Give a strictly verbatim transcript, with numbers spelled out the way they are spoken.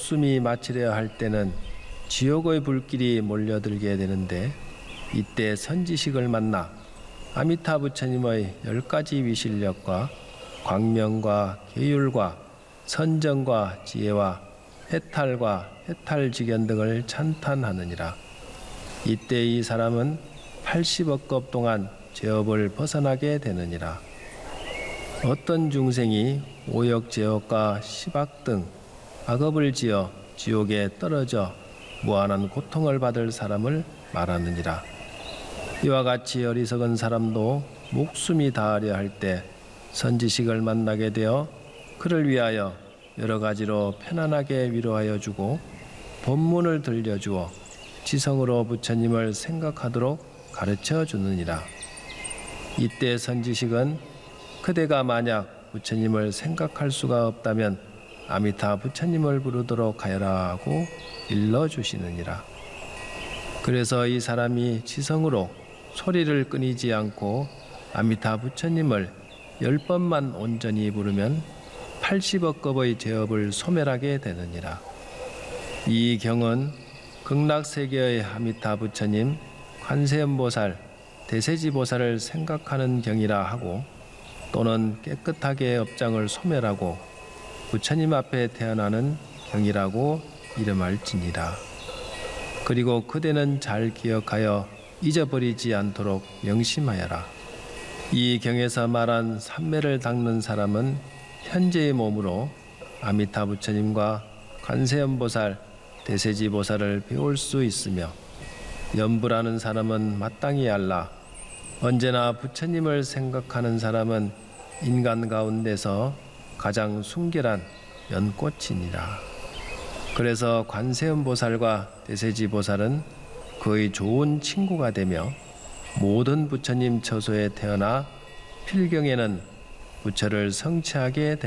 목숨이 마치려 할 때는 지옥의 불길이 몰려들게 되는데, 이때 선지식을 만나 아미타 부처님의 열 가지 위실력과 광명과 계율과 선정과 지혜와 해탈과 해탈직연 등을 찬탄하느니라. 이때 이 사람은 팔십억 급 동안 죄업을 벗어나게 되느니라. 어떤 중생이 오역 제업과 시박 등 악업을 지어 지옥에 떨어져 무한한 고통을 받을 사람을 말하느니라. 이와 같이 어리석은 사람도 목숨이 다하려 할 때 선지식을 만나게 되어 그를 위하여 여러 가지로 편안하게 위로하여 주고 법문을 들려주어 지성으로 부처님을 생각하도록 가르쳐 주느니라. 이때 선지식은 그대가 만약 부처님을 생각할 수가 없다면 아미타 부처님을 부르도록 하여라 하고 일러주시느니라. 그래서 이 사람이 지성으로 소리를 끊이지 않고 아미타 부처님을 열 번만 온전히 부르면 팔십억 급의 죄업을 소멸하게 되느니라. 이 경은 극락세계의 아미타 부처님, 관세음보살, 대세지보살을 생각하는 경이라 하고, 또는 깨끗하게 업장을 소멸하고 부처님 앞에 태어나는 경이라고 이름할지니라. 그리고 그대는 잘 기억하여 잊어버리지 않도록 명심하여라. 이 경에서 말한 삼매를 닦는 사람은 현재의 몸으로 아미타 부처님과 관세음보살, 대세지보살을 배울 수 있으며, 염불하는 사람은 마땅히 알라. 언제나 부처님을 생각하는 사람은 인간 가운데서 가장 순결한 연꽃이니라. 그래서 관세음보살과 대세지보살은 거의 좋은 친구가 되며 모든 부처님 처소에 태어나 필경에는 부처를 성취하게 됩니다.